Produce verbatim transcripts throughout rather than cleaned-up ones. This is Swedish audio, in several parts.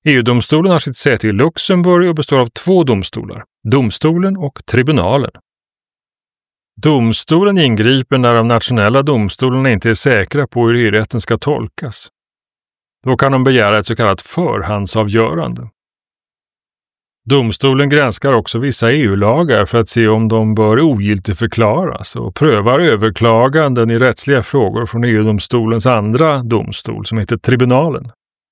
E U-domstolen har sitt säte i Luxemburg och består av två domstolar, domstolen och tribunalen. Domstolen ingriper när de nationella domstolarna inte är säkra på hur E U-rätten ska tolkas. Då kan de begära ett så kallat förhandsavgörande. Domstolen granskar också vissa E U-lagar för att se om de bör ogiltigförklaras och prövar överklaganden i rättsliga frågor från E U-domstolens andra domstol som heter tribunalen.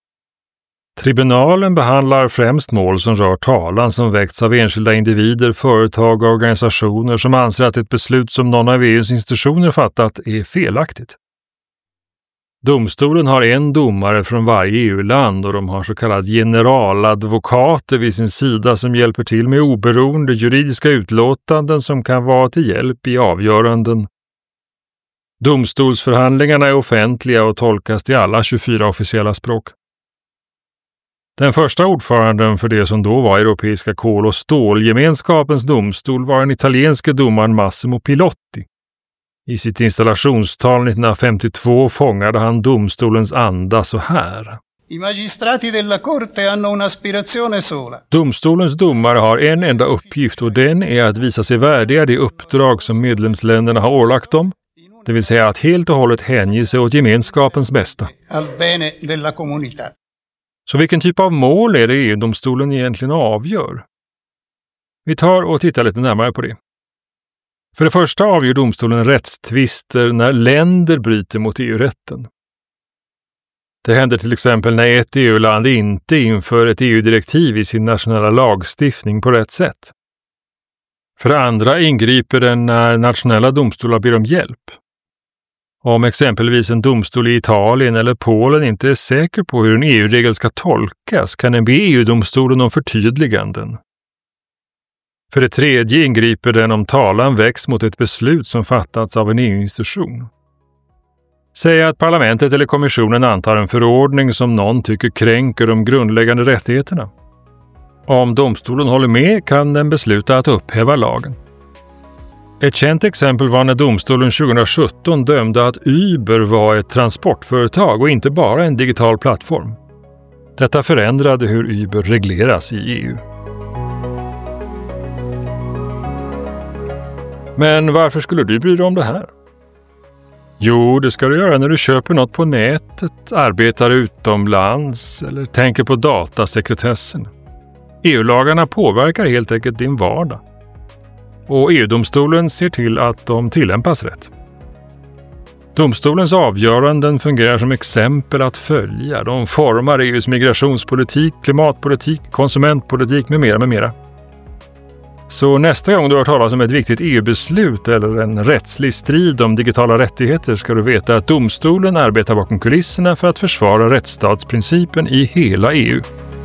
Tribunalen behandlar främst mål som rör talan som väckts av enskilda individer, företag och organisationer som anser att ett beslut som någon av E U:s institutioner fattat är felaktigt. Domstolen har en domare från varje E U-land och de har så kallade generaladvokater vid sin sida som hjälper till med oberoende juridiska utlåtanden som kan vara till hjälp i avgöranden. Domstolsförhandlingarna är offentliga och tolkas till alla tjugofyra officiella språk. Den första ordföranden för det som då var Europeiska kol- och stålgemenskapens domstol var den italienske domaren Massimo Pilotti. I sitt installationstal nittonhundrafemtiotvå fångade han domstolens anda så här. I magistrati della corte hanno un'aspirazione sola. Domstolens domare har en enda uppgift och den är att visa sig värdiga det uppdrag som medlemsländerna har ålagt dem, det vill säga att helt och hållet hänge sig åt gemenskapens bästa. Al bene della comunità. Så vilken typ av mål är det E U-domstolen egentligen avgör? Vi tar och tittar lite närmare på det. För det första avgör domstolen rättstvister när länder bryter mot E U-rätten. Det händer till exempel när ett E U-land inte inför ett E U-direktiv i sin nationella lagstiftning på rätt sätt. För det andra ingriper den när nationella domstolar ber om hjälp. Om exempelvis en domstol i Italien eller Polen inte är säker på hur en E U-regel ska tolkas kan den be E U-domstolen om förtydliganden. För det tredje ingriper den om talan väcks mot ett beslut som fattats av en E U-institution. Säg att parlamentet eller kommissionen antar en förordning som någon tycker kränker de grundläggande rättigheterna. Om domstolen håller med kan den besluta att upphäva lagen. Ett känt exempel var när domstolen tjugosjutton dömde att Uber var ett transportföretag och inte bara en digital plattform. Detta förändrade hur Uber regleras i E U. Men varför skulle du bry dig om det här? Jo, det ska du göra när du köper något på nätet, arbetar utomlands eller tänker på datasekretessen. E U-lagarna påverkar helt enkelt din vardag. Och E U-domstolen ser till att de tillämpas rätt. Domstolens avgöranden fungerar som exempel att följa. De formar E U:s migrationspolitik, klimatpolitik, konsumentpolitik med mera med mera. Så nästa gång du har talat om ett viktigt E U-beslut eller en rättslig strid om digitala rättigheter ska du veta att domstolen arbetar bakom kulisserna för att försvara rättsstatsprincipen i hela E U.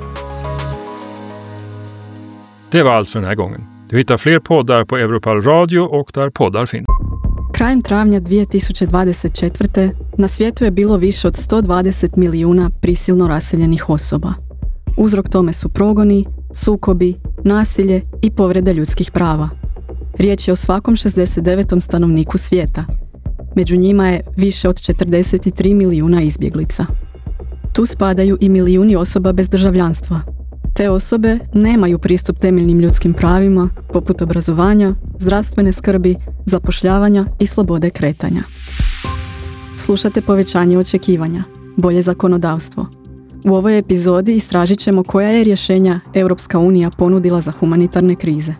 Det var allt för den här gången. Du hittar fler poddar på Europal Radio och där poddar finns. Krajem travnja dvije tisuće dvadeset četvrte. na svijetu je bilo više od sto dvadeset milijuna prisilno raseljenih osoba. Uzrok tome su progoni, sukobi, nasilje i povrede ljudskih prava. Riječ je o svakom šezdeset devetom stanovniku svijeta. Među njima je više od četrdeset tri milijuna izbjeglica. Tu spadaju i milijuni osoba bez državljanstva. Te osobe nemaju pristup temeljnim ljudskim pravima, poput obrazovanja, zdravstvene skrbi, zapošljavanja i slobode kretanja. Slušate povećanje očekivanja, bolje zakonodavstvo. U ovoj epizodi istražit ćemo koja je rješenja Europska unija ponudila za humanitarne krize.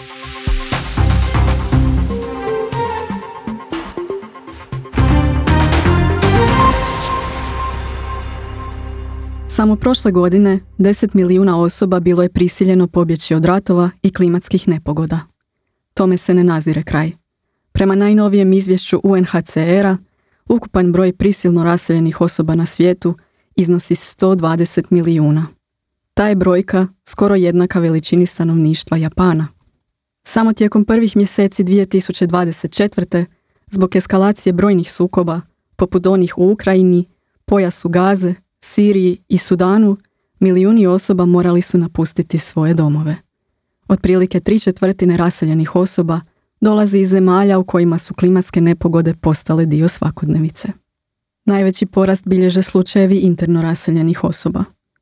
Samo prošle godine deset milijuna osoba bilo je prisiljeno pobjeći od ratova i klimatskih nepogoda. Tome se ne nazire kraj. Prema najnovijem izvješću U N H C R-a, ukupan broj prisilno raseljenih osoba na svijetu iznosi sto dvadeset milijuna. Ta je brojka skoro jednaka veličini stanovništva Japana. Samo tijekom prvih mjeseci dvije tisuće dvadeset četvrte. zbog eskalacije brojnih sukoba, poput onih u Ukrajini, pojasu Gaze, Siriji i Sudanu, milijuni osoba morali su napustiti svoje domove. Otprilike tri četvrtine raseljenih osoba dolazi iz zemalja u kojima su klimatske nepogode postale dio svakodnevice. Najveći porast bilježe slučajevi interno raseljenih osoba.